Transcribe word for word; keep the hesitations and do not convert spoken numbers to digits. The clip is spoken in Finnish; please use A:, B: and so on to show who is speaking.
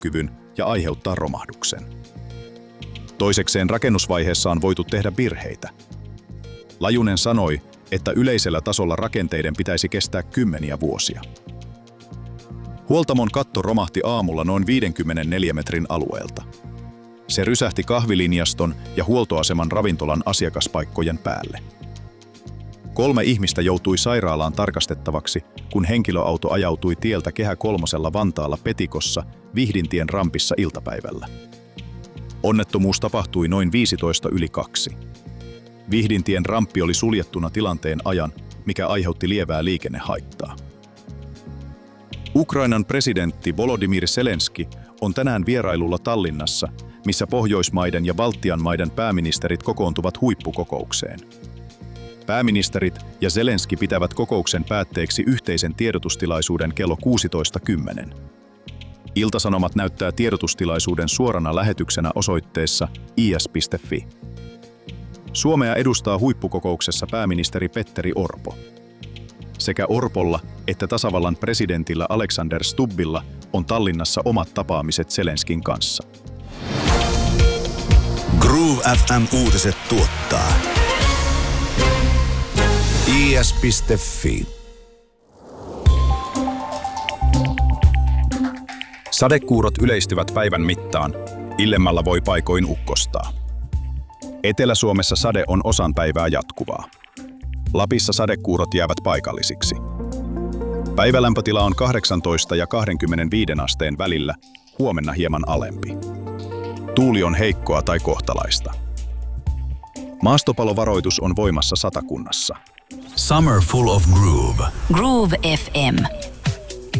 A: kantokyvyn ja aiheuttaa romahduksen. Toisekseen rakennusvaiheessa on voitu tehdä virheitä. Lajunen sanoi, että yleisellä tasolla rakenteiden pitäisi kestää kymmeniä vuosia. Huoltamon katto romahti aamulla noin viisikymmentäneljä metrin alueelta. Se rysähti kahvilinjaston ja huoltoaseman ravintolan asiakaspaikkojen päälle. Kolme ihmistä joutui sairaalaan tarkastettavaksi, kun henkilöauto ajautui tieltä Kehä kolmosella Vantaalla Petikossa Vihdintien rampissa iltapäivällä. Onnettomuus tapahtui noin viisitoista yli kaksi. Vihdintien ramppi oli suljettuna tilanteen ajan, mikä aiheutti lievää liikennehaittaa. Ukrainan presidentti Volodymyr Zelenskyi on tänään vierailulla Tallinnassa, missä Pohjoismaiden ja Baltian maiden pääministerit kokoontuvat huippukokoukseen. Pääministerit ja Zelenskyi pitävät kokouksen päätteeksi yhteisen tiedotustilaisuuden kello kuusitoista kymmenen. Ilta-Sanomat näyttää tiedotustilaisuuden suorana lähetyksenä osoitteessa i s piste f i. Suomea edustaa huippukokouksessa pääministeri Petteri Orpo. Sekä Orpolla että tasavallan presidentillä Alexander Stubbilla on Tallinnassa omat tapaamiset Zelenskyin kanssa.
B: Groove F M-uutiset tuottaa i s piste f i.
A: Sadekuurot yleistyvät päivän mittaan, illemmällä voi paikoin ukkostaa. Etelä-Suomessa sade on osan päivää jatkuvaa. Lapissa sadekuurot jäävät paikallisiksi. Päivälämpötila on kahdeksantoista ja kaksikymmentäviisi asteen välillä, huomenna hieman alempi. Tuuli on heikkoa tai kohtalaista. Maastopalovaroitus on voimassa Satakunnassa.
B: Summer full of groove.
C: Groove F M.